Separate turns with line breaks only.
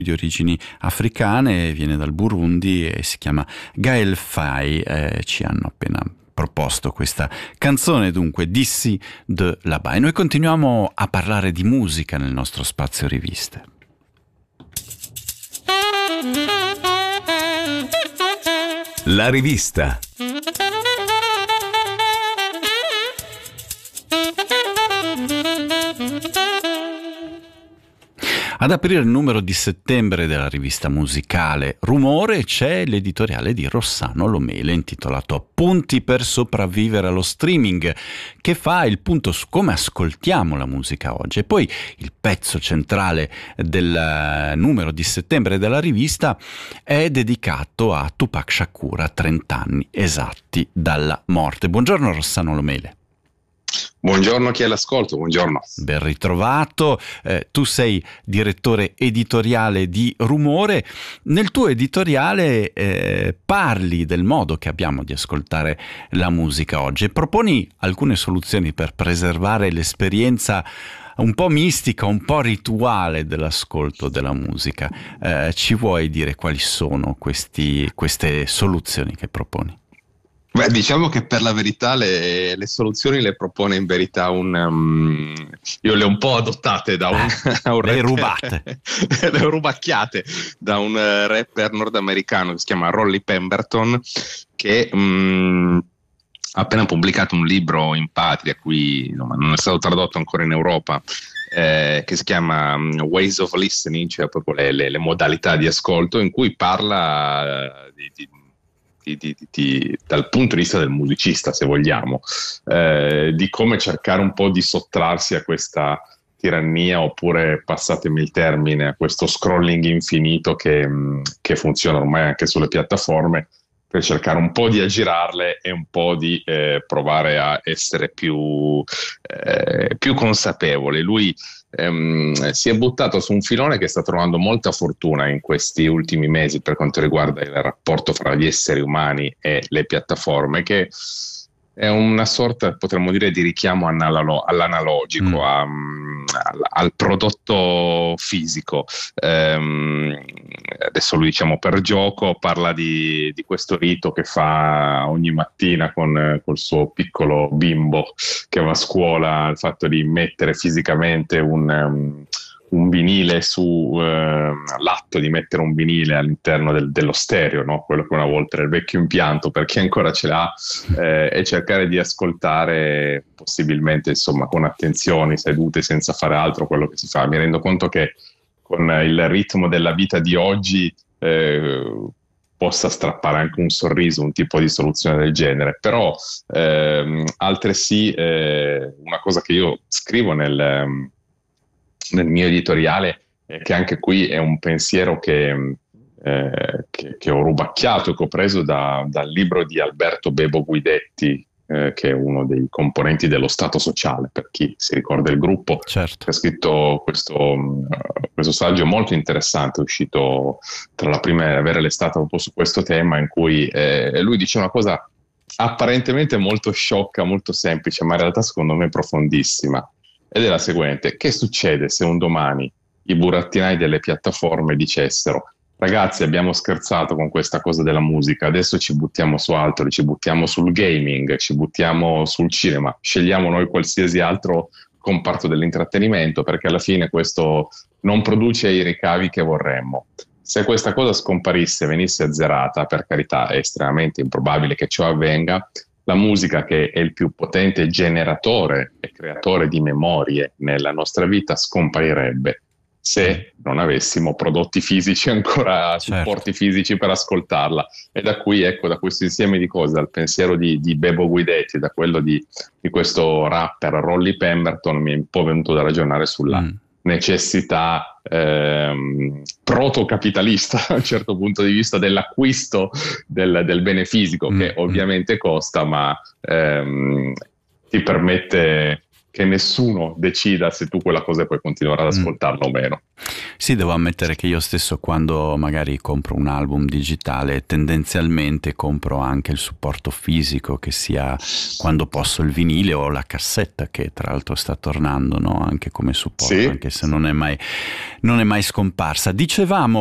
di origini africane, viene dal Burundi e si chiama Gaël Faye. Ci hanno appena proposto questa canzone, dunque D'ici de là-bas. E noi continuiamo a parlare di musica nel nostro spazio riviste.
La rivista.
Ad aprire il numero di settembre della rivista musicale Rumore c'è l'editoriale di Rossano Lomele intitolato Appunti per sopravvivere allo streaming, che fa il punto su come ascoltiamo la musica oggi. E poi il pezzo centrale del numero di settembre della rivista è dedicato a Tupac Shakur, a 30 anni esatti dalla morte. Buongiorno Rossano Lomele.
Buongiorno a chi è all'ascolto, buongiorno.
Ben ritrovato, tu sei direttore editoriale di Rumore. Nel tuo editoriale parli del modo che abbiamo di ascoltare la musica oggi e proponi alcune soluzioni per preservare l'esperienza un po' mistica, un po' rituale dell'ascolto della musica. Ci vuoi dire quali sono queste soluzioni che proponi?
Beh, diciamo che per la verità le soluzioni le propone in verità io le ho un po' adottate da un
le rubate.
Le ho rubacchiate da un rapper nordamericano che si chiama Rolly Pemberton, che ha appena pubblicato un libro in patria, qui non è stato tradotto ancora in Europa, che si chiama Ways of Listening, cioè proprio le modalità di ascolto, in cui parla dal punto di vista del musicista, se vogliamo, di come cercare un po' di sottrarsi a questa tirannia, oppure, passatemi il termine, a questo scrolling infinito che funziona ormai anche sulle piattaforme, per cercare un po' di aggirarle e un po' di provare a essere più consapevoli. Lui si è buttato su un filone che sta trovando molta fortuna in questi ultimi mesi per quanto riguarda il rapporto fra gli esseri umani e le piattaforme, che è una sorta, potremmo dire, di richiamo all'analogico, al prodotto fisico. Adesso lui, diciamo, per gioco parla di questo rito che fa ogni mattina col suo piccolo bimbo che va a scuola, il fatto di mettere fisicamente un vinile l'atto di mettere un vinile all'interno dello stereo, no? Quello che una volta era il vecchio impianto, per chi ancora ce l'ha, e cercare di ascoltare possibilmente, insomma, con attenzione, sedute, senza fare altro, quello che si fa. Mi rendo conto che con il ritmo della vita di oggi possa strappare anche un sorriso un tipo di soluzione del genere, però altresì una cosa che io scrivo nel mio editoriale, che anche qui è un pensiero che ho rubacchiato e che ho preso dal libro di Alberto Bebo Guidetti, che è uno dei componenti dello Stato Sociale, per chi si ricorda il gruppo.
Certo.
Che ha scritto questo saggio molto interessante, uscito tra la primavera e l'estate un po' su questo tema, in cui lui dice una cosa apparentemente molto sciocca, molto semplice, ma in realtà secondo me profondissima. Ed è la seguente: che succede se un domani i burattinai delle piattaforme dicessero: ragazzi, abbiamo scherzato con questa cosa della musica, adesso ci buttiamo su altro, ci buttiamo sul gaming, ci buttiamo sul cinema, scegliamo noi qualsiasi altro comparto dell'intrattenimento, perché alla fine questo non produce i ricavi che vorremmo. Se questa cosa scomparisse, venisse azzerata, per carità è estremamente improbabile che ciò avvenga, la musica, che è il più potente generatore e creatore di memorie nella nostra vita, scomparirebbe se non avessimo prodotti fisici ancora, supporti fisici per ascoltarla. E da qui, ecco, da questo insieme di cose, dal pensiero di Bebo Guidetti, da quello di questo rapper Rolly Pemberton, mi è un po' venuto da ragionare sulla necessità protocapitalista da un certo punto di vista dell'acquisto del bene fisico, che ovviamente costa, ma ti permette che nessuno decida se tu quella cosa puoi continuare ad ascoltarla o meno.
Sì, devo ammettere che io stesso, quando magari compro un album digitale, tendenzialmente compro anche il supporto fisico, che sia, quando posso, il vinile o la cassetta, che tra l'altro sta tornando, no? Anche come supporto,
Sì.
anche se non è mai scomparsa. Dicevamo